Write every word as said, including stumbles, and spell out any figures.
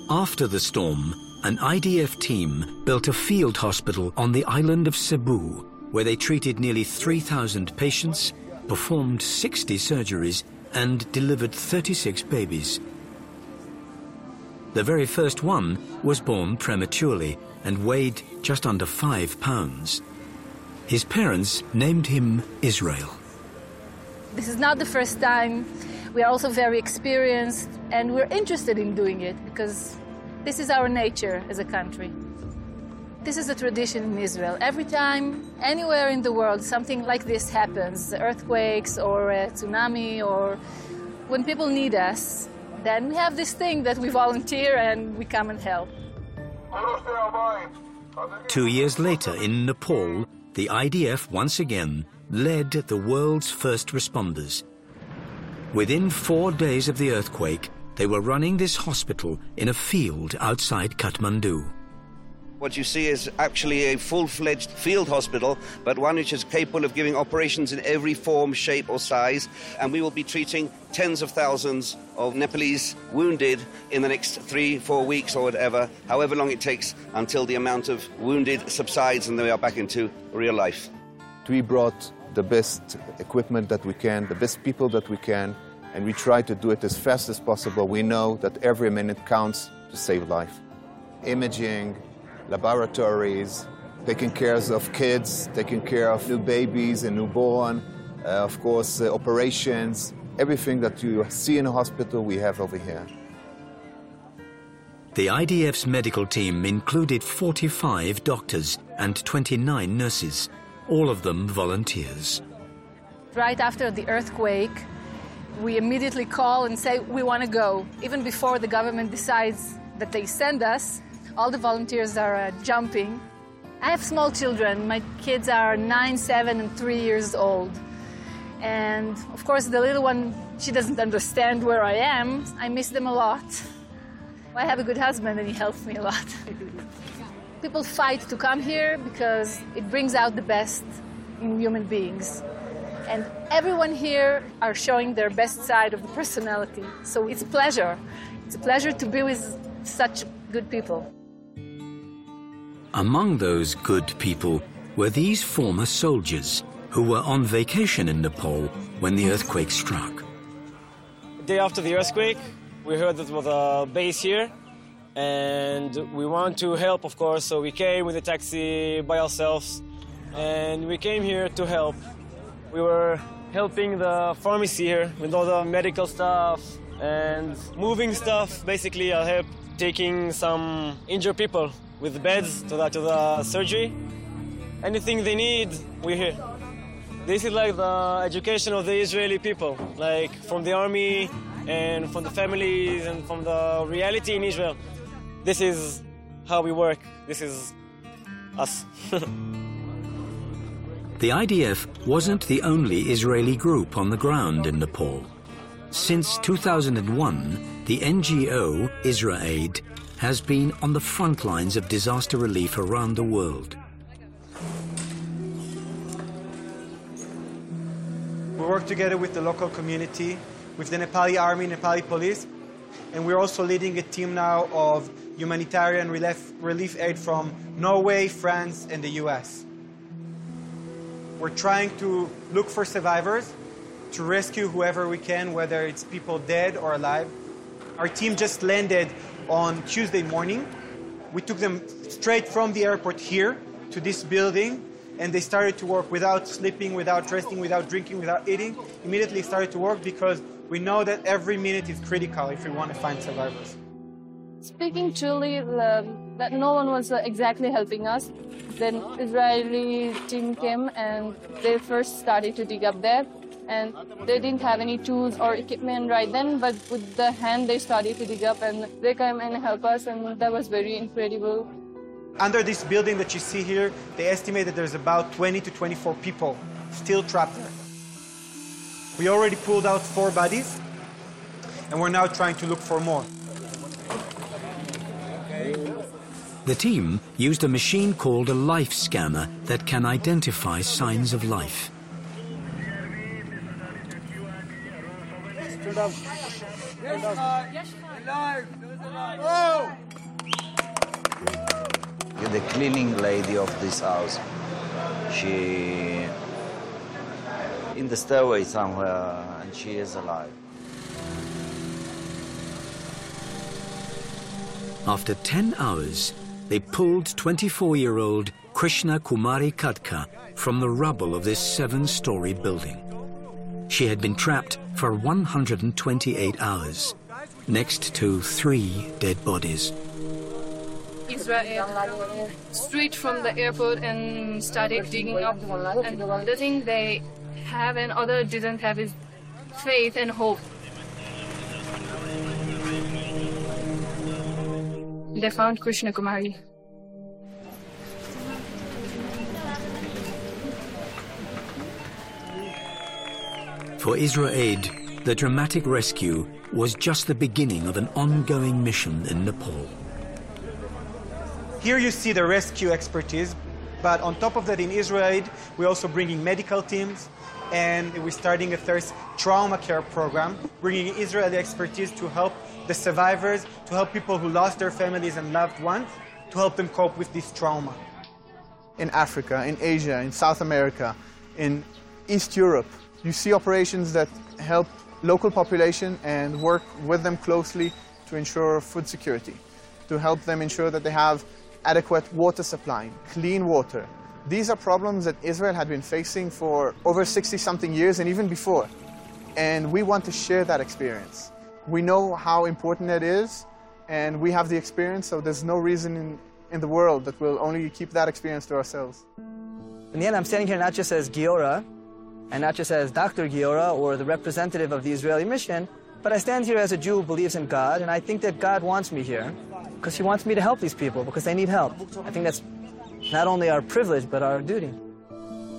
After the storm, an I D F team built a field hospital on the island of Cebu, where they treated nearly three thousand patients, performed sixty surgeries, and delivered thirty-six babies. The very first one was born prematurely and weighed just under five pounds. His parents named him Israel. This is not the first time. We are also very experienced, and we're interested in doing it because this is our nature as a country. This is a tradition in Israel. Every time, anywhere in the world, something like this happens, earthquakes or a tsunami, or when people need us, then we have this thing that we volunteer and we come and help. Two years later, in Nepal, the I D F once again led the world's first responders. Within four days of the earthquake, they were running this hospital in a field outside Kathmandu. What you see is actually a full-fledged field hospital, but one which is capable of giving operations in every form, shape or size, and we will be treating tens of thousands of Nepalese wounded in the next three, four weeks or whatever, however long it takes until the amount of wounded subsides and they are back into real life. We brought the best equipment that we can, the best people that we can, and we try to do it as fast as possible. We know that every minute counts to save life. Imaging, laboratories, taking care of kids, taking care of new babies and newborn, uh, of course, uh, operations, everything that you see in a hospital we have over here. The I D F's medical team included forty-five doctors and twenty-nine nurses, all of them volunteers. Right after the earthquake, we immediately call and say, we want to go. Even before the government decides that they send us, all the volunteers are uh, jumping. I have small children. My kids are nine, seven, and three years old. And of course, the little one, she doesn't understand where I am. I miss them a lot. I have a good husband, and he helps me a lot. People fight to come here because it brings out the best in human beings. And everyone here are showing their best side of the personality. So it's a pleasure. It's a pleasure to be with such good people. Among those good people were these former soldiers who were on vacation in Nepal when the earthquake struck. The day after the earthquake, we heard that there was a base here, and we want to help, of course, so we came with a taxi by ourselves, and we came here to help. We were helping the pharmacy here with all the medical stuff and moving stuff. Basically, I helped taking some injured people with beds to the, to the surgery. Anything they need, we're here. This is like the education of the Israeli people, like from the army and from the families and from the reality in Israel. This is how we work. This is us. The I D F wasn't the only Israeli group on the ground in Nepal. Since two thousand one, the N G O IsraAid has been on the front lines of disaster relief around the world. We work together with the local community, with the Nepali army, Nepali police, and we're also leading a team now of humanitarian relief, relief aid from Norway, France, and the U S. We're trying to look for survivors, to rescue whoever we can, whether it's people dead or alive. Our team just landed on Tuesday morning. We took them straight from the airport here to this building, and they started to work without sleeping, without resting, without drinking, without eating. Immediately started to work because we know that every minute is critical if we want to find survivors. Speaking truly, uh, that no one was uh, exactly helping us. Then Israeli team came and they first started to dig up there. And they didn't have any tools or equipment right then, but with the hand they started to dig up and they came and helped us, and that was very incredible. Under this building that you see here, they estimate that there's about twenty to twenty-four people still trapped there. We already pulled out four bodies, and we're now trying to look for more. The team used a machine called a life scanner that can identify signs of life. The cleaning lady of this house, she in the stairway somewhere, and she is alive. After ten hours, they pulled twenty-four-year-old Krishna Kumari Katka from the rubble of this seven-story building. She had been trapped for one hundred twenty-eight hours, next to three dead bodies. Israel straight from the airport and started digging up. And the thing they have and others didn't have is faith and hope. They found Krishna Kumari. For IsraAid, the dramatic rescue was just the beginning of an ongoing mission in Nepal. Here you see the rescue expertise, but on top of that in IsraAid, we're also bringing medical teams, and we're starting a third trauma care program, bringing Israeli expertise to help the survivors, to help people who lost their families and loved ones, to help them cope with this trauma. In Africa, in Asia, in South America, in East Europe, you see operations that help local population and work with them closely to ensure food security, to help them ensure that they have adequate water supply, clean water. These are problems that Israel had been facing for over sixty-something years and even before. And we want to share that experience. We know how important it is, and we have the experience, so there's no reason in, in the world that we'll only keep that experience to ourselves. In the end, I'm standing here not just as Giora, and not just as Doctor Giora or the representative of the Israeli mission, but I stand here as a Jew who believes in God, and I think that God wants me here because he wants me to help these people because they need help. I think that's not only our privilege, but our duty.